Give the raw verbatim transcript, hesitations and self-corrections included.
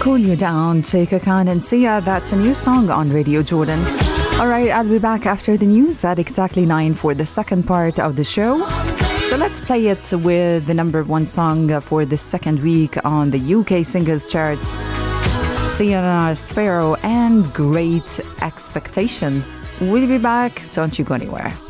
Cool You Down, Chaka Khan and Sia. That's a new song on Radio Jordan. All right, I'll be back after the news at exactly nine for the second part of the show. So let's play it with the number one song for the second week on the U K singles charts. Sienna Sparrow and Great Expectation. We'll be back. Don't you go anywhere.